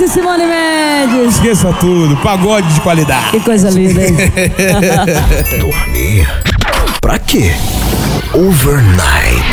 Simone Mendes. Esqueça tudo, pagode de qualidade. Que coisa linda, hein? Dormir? Pra quê? Overnight.